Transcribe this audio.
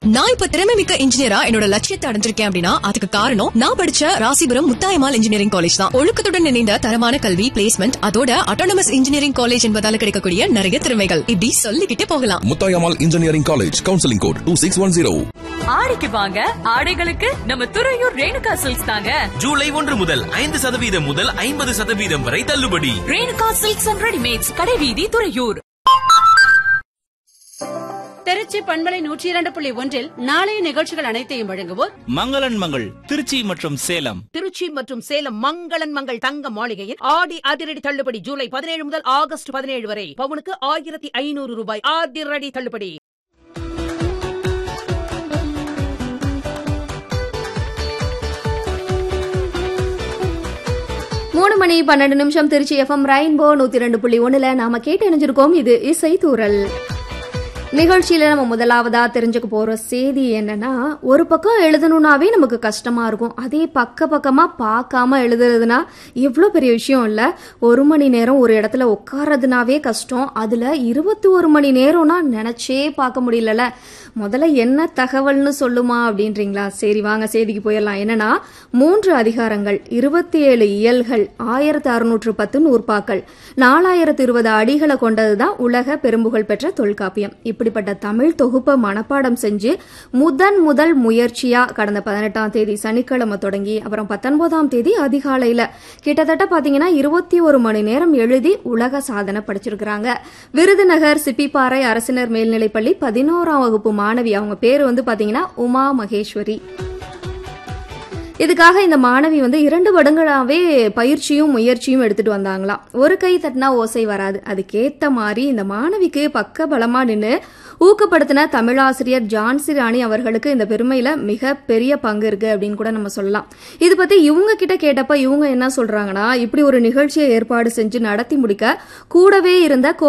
நான் இப்ப திறமைமிக்க இன்ஜினியரா என்னோட லட்சியத்தை அடைஞ்சிருக்கேன் அப்படின்னா அதுக்கு காரணம் நான் படிச்ச ராசிபுரம் முத்தாயம்மாள் இன்ஜினியரிங் காலேஜ் தான். ஒழுக்கத்துடன் இணைந்த தரமான கல்வி, பிளேஸ்மெண்ட், அதோட அட்டானமஸ் இன்ஜினியரிங் காலேஜ் என்பதால கிடைக்கக்கூடிய நிறைய திறமைகள் இப்படி சொல்லிக்கிட்டே போகலாம். Muthayammal engineering college, counselling code 2610. ஆடிக்கு வாங்க, ஆடைகளுக்கு நம்ம துறையூர் ரேணுகா சில்க்ஸ் தாங்க. ஜூலை 1 முதல் 5% முதல் 50% வரை தள்ளுபடி. ரேணுகா சில்க்ஸ் அண்ட் ரெடிமேட்ஸ், கடைவீதி, துறையூர். திருச்சி பண்பலை 102.1 நாளைய நிகழ்ச்சிகள் அனைத்தையும் வழங்குவோர் மங்களன் மங்கள் திருச்சி மற்றும் சேலம். திருச்சி மற்றும் சேலம் மங்களன் மங்கள் தங்க மாளிகையில் ஆடி அதிரடி தள்ளுபடி ஜூலை 17 முதல் ஆகஸ்ட் 17 வரை. பவுனுக்கு 1500 ரூபாய் அதிரடி தள்ளுபடி. மூணு மணி 12 நிமிஷம். திருச்சி எஃப்எம் ரெயின்போ 102.1 நாம கேட்டு இணைஞ்சிருக்கோம். இது இசை தூரல் நிகழ்ச்சியில நம்ம முதலாவதா தெரிஞ்சுக்க போற செய்தி என்னன்னா, ஒரு பக்கம் எழுதணும்னாவே நமக்கு கஷ்டமா இருக்கும். அதே பக்கமா பார்க்காம எழுதுறதுனா எவ்வளோ பெரிய விஷயம் இல்ல. 1 மணி நேரம் ஒரு இடத்துல உட்கார்றதுனாவே கஷ்டம். அதுல 21 மணி நேரம்னா நினைச்சே பார்க்க முடியல. முதல்ல என்ன தகவல்னு சொல்லுமா அப்படின்றீங்களா? சரி வாங்க செய்திக்கு போயிடலாம். என்னன்னா, 3 அதிகாரங்கள், 27 இயல்கள், 1610 நூற்பாக்கள், 4020 அடிகளை கொண்டதுதான் உலக பெரும்புகழ் பெற்ற தொல்காப்பியம். இப்படிப்பட்ட தமிழ் தொகுப்பை மனப்பாடம் செஞ்சு முதல் முயற்சியா கடந்த 18ஆம் தேதி சனிக்கிழமை தொடங்கி அப்புறம் 19ஆம் தேதி அதிகாலையில கிட்டத்தட்ட பாத்தீங்கன்னா 21 மணி நேரம் எழுதி உலக சாதனை படிச்சிருக்கிறாங்க. விருதுநகர் சிப்பிப்பாறை அரசினர் மேல்நிலைப்பள்ளி 11ஆம் வகுப்பு மாணவி. அவங்க பேரு பாத்தீங்கன்னா உமா மகேஸ்வரி. இதுக்காக இந்த மாணவி 2 வருடங்களாவே பயிற்சியும் முயற்சியும் எடுத்துட்டு வந்தாங்களாம். ஒரு கை தட்டினா ஓசை வராது. அதுக்கேத்த மாதிரி இந்த மாணவிக்கு பக்க பலமா நின்று ஊக்கப்படுத்தின தமிழாசிரியர் ஜான்சி ராணி அவர்களுக்கு இந்த பெருமையில மிக பெரிய பங்கு இருக்கு அப்படின்னு கூட நம்ம சொல்லலாம். இது பத்தி இவங்க கிட்ட கேட்டப்ப இவங்க என்ன சொல்றாங்கன்னா, இப்படி ஒரு நிகழ்ச்சியை ஏற்பாடு செஞ்சு நடத்தி முடிக்க கூடவே இருந்த